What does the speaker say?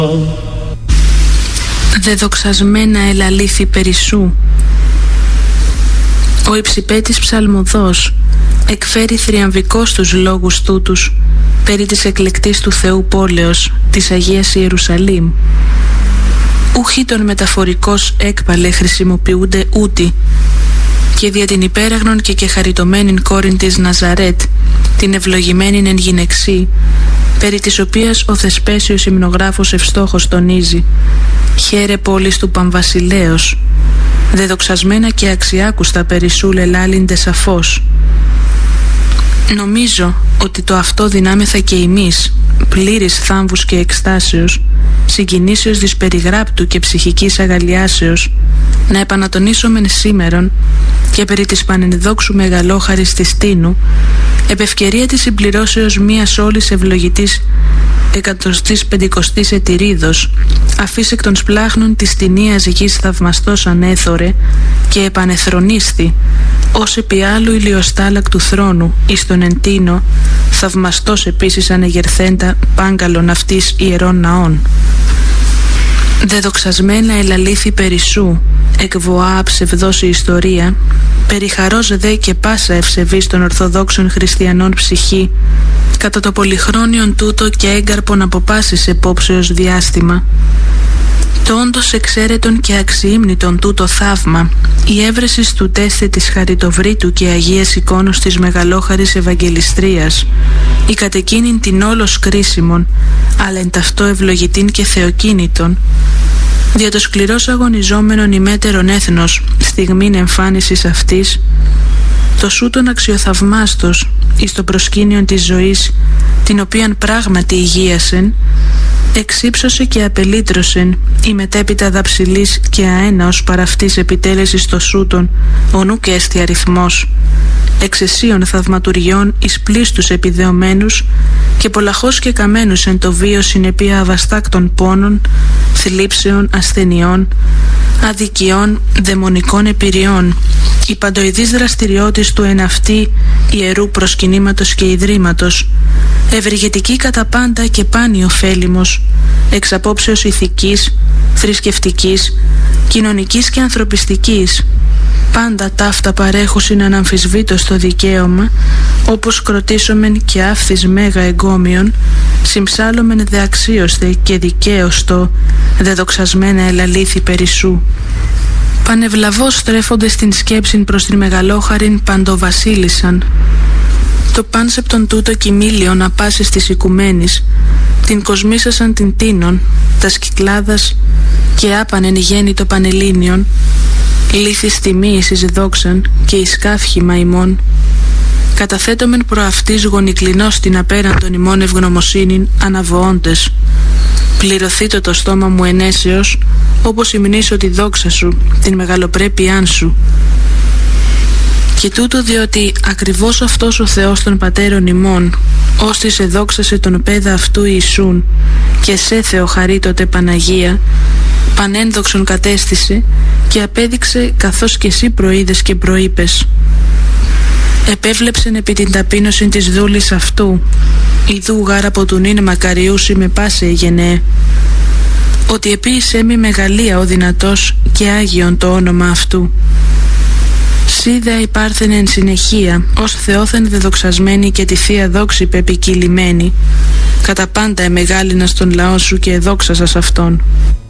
Δεδοξασμένα ελαλήθη περισσού. Ο υψηπέτης ψαλμοδός εκφέρει θριαμβικός τους λόγους τούτους περί της εκλεκτής του Θεού πόλεως της Αγίας Ιερουσαλήμ. Ούχοι των μεταφορικός έκπαλε χρησιμοποιούνται ούτι, και δια την υπέραγνον και χαριτωμένην κόρην της Ναζαρέτ, την ευλογημένην εν γυναιξή, περί της οποίας ο Θεσπέσιος υμνογράφος ευστόχος τονίζει: «Χαίρε πόλης του Παμβασιλέως, δεδοξασμένα και αξιάκουστα περισσού λελάλυνται σαφώς». Νομίζω ότι το αυτό δυνάμεθα και εμείς, πλήρης θάμβους και εκστάσεως, συγκινήσεως δυσπεριγράπτου και ψυχικής αγαλιάσεως, να επανατονίσομεν σήμερον και περί της πανενδόξου μεγαλόχαρης της Τίνου, επ' ευκαιρία της συμπληρώσεως μίας όλης ευλογητής 150ης ετηρίδος, αφής εκ των σπλάχνων της τινίας γης θαυμαστός ανέθωρε και επανεθρονίστη, ως επί άλλου ηλιοστάλακτου θρόνου εις τον εν Τίνο, θαυμαστός επίσης ανεγερθέντα πάγκαλον αυτής ιερών ναών. Δεδοξασμένα ελαλήθη περισσού, εκβοά ψευδός η ιστορία, περιχαρός δε και πάσα ευσεβής των Ορθοδόξων Χριστιανών ψυχή, κατά το πολυχρόνιον τούτο και έγκαρπον από πάσης επόψεως διάστημα. Το όντως εξαίρετον και αξιήμνητον τούτο θαύμα, η έβρεσης του τέστη της χαριτοvrήτου και Αγίας εικόνος της μεγαλόχαρης Ευαγγελιστρίας, η κατ' εκείνην την όλος κρίσιμον, αλλά εν ταυτό ευλογητήν και θεοκίνητον, δια το σκληρός αγωνιζόμενον ημέτερον έθνος στιγμήν εμφάνισης αυτής, το σούτον αξιοθαυμάστος εις το προσκήνιον της ζωής, την οποίαν πράγματι υγείασεν, εξύψωσε και απελήτρωσεν η μετέπειτα δαψιλής και αέναος παραυτής επιτέλεσης το σούτον, ο νου και έστι αριθμός, εξαισίων θαυματουριών εις πλήστους επιδεωμένους και πολλαχώς και καμένους εν το βίο συνεπία αβαστάκτων πόνων, θλίψεων, ασθενειών, αδικιών, δαιμονικών εμπειριών, η παντοειδής δραστηριότης του εν αυτή ιερού προσκυνήματος και ιδρύματος, ευεργετική κατά πάντα και πάνη ωφέλιμος, εξ απόψεως ηθικής, θρησκευτικής, κοινωνικής και ανθρωπιστικής, πάντα ταύτα παρέχουσιν αναμφισβήτως το δικαίωμα, όπως κροτήσομεν και άφθης μέγα εγκόμιον, συμψάλλομεν δε αξίωστε και δικαίωστο, δεδοξασμένα ελαλήθη περισσού. Πανευλαβώς στρέφονται στην σκέψην προς την μεγαλόχαρην παντοβασίλισσαν. Το πάνσεπτον τούτο κοιμήλιον απάσης της οικουμένης, την κοσμήσασαν την Τίνον, τας Κυκλάδας και άπανεν γέννητο Πανελλήνιον, λύθης τιμής εις δόξαν και εις καύχημα ημών, καταθέτομεν προαυτής γονικλινός την απέραντον ημών ευγνωμοσύνην αναβοώντες. Πληρωθήτω το στόμα μου ενέσεως, όπως υμνήσω τη δόξα σου, την μεγαλοπρέπειάν σου. Και τούτο διότι ακριβώς αυτός ο Θεός των πατέρων ημών, ώστις εδόξασε τον παίδα αυτού Ιησούν, και σε Θεοχαρίτωτε Παναγία, πανένδοξον κατέστησε και απέδειξε καθώς και εσύ προείδες και προείπες. Επέβλεψεν επί την ταπείνωση της δούλης αυτού, ιδού γάρα από του νυν μακαριούσι με πάσε γενναίε, ότι επίησέ μη μεγαλεία ο δυνατός και Άγιον το όνομα αυτού. Σίδα υπάρχεν εν συνεχεία, ως Θεόθεν δεδοξασμένη και τη Θεία Δόξη πεπικυλημένη, κατά πάντα εμεγάλυνας τον λαό σου και εδόξασας αυτόν.